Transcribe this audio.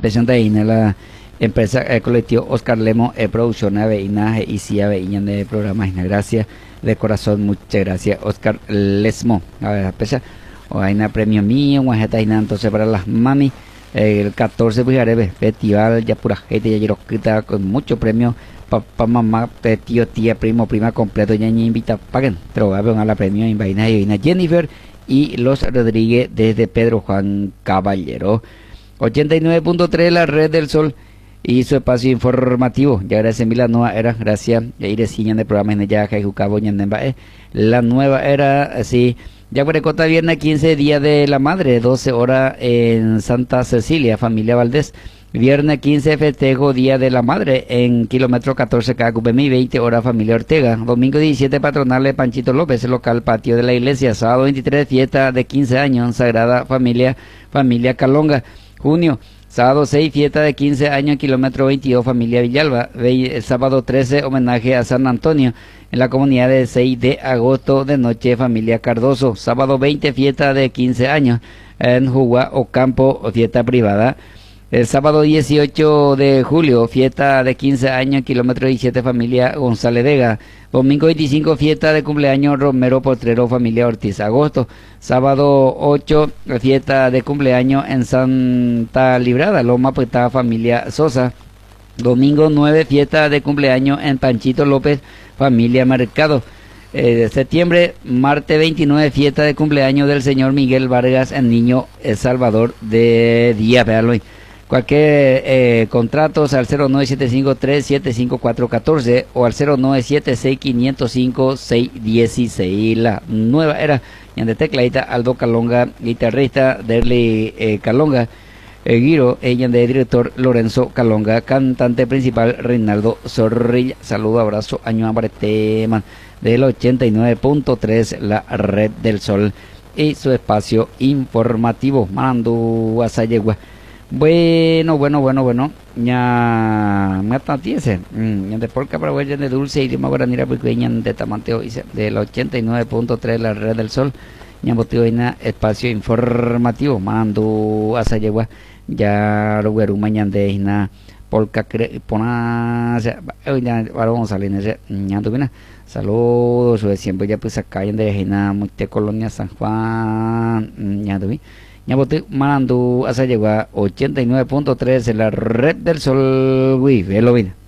Presión de Ina, la empresa colectivo Oscar Lemo, producción de Veina y Cia Veina de programa. Gracias de corazón, muchas gracias, Oscar Lesmo. A ver, especial. O hay una premio mío, entonces para las mami. El 14 pues festival ya pura gente ya llegó con mucho premio papá mamá tío tía primo prima completo ya ni invita paguen pero va a la premio en vaina y Jennifer y los Rodríguez desde Pedro Juan Caballero 89.3 la red del sol y su espacio informativo ya gracias mil la nueva era gracias ya iré de programas en ya Jaijucabo la nueva era así. Ya Guarecota, viernes 15, Día de la Madre, 12 horas en Santa Cecilia, familia Valdés. Viernes 15, festejo Día de la Madre en kilómetro 14 Cacupemí, 20 horas familia Ortega. Domingo 17, patronal Panchito López, local patio de la iglesia. Sábado 23, fiesta de 15 años, Sagrada Familia Calonga. Junio, sábado 6, fiesta de 15 años, kilómetro 22, familia Villalba. Sábado 13, homenaje a San Antonio en la comunidad de 6 de agosto de noche, familia Cardoso. Sábado 20, fiesta de 15 años en Jugua Ocampo, fiesta privada. El sábado 18 de julio, fiesta de 15 años, kilómetro 17, familia González Vega. Domingo 25, fiesta de cumpleaños Romero Potrero, familia Ortiz. Agosto, sábado 8, fiesta de cumpleaños en Santa Librada, Loma Puetá, familia Sosa. Domingo 9, fiesta de cumpleaños en Panchito López, familia Mercado. De septiembre, martes 29, fiesta de cumpleaños del señor Miguel Vargas, el niño El Salvador de Díaz. Veanlo. Cualquier contratos al 0975375414 o al 0976505616. La nueva era. Y de tecladita Aldo Calonga, guitarrista Derly Calonga. Guiro, ella de director Lorenzo Calonga, cantante principal Reinaldo Zorrilla. Saludo, abrazo, año abareteman del 89.3 la red del sol y su espacio informativo. Mando a Sayegua. Bueno, ya me atatiese, ya de porca para huella de dulce y de guaranira pequeña de tamanteo del 89.3 la red del sol. Ya botigoina espacio informativo, mando a Sayegua. Ya lo güero mañana de ina polka pona ya vamos a salir en ese ya tuvina saludos siempre ya pues acá en de ina mucha colonia San Juan ya tuvi ya bote mando a Sayegua 89.3 en la red del sol güey velo bien.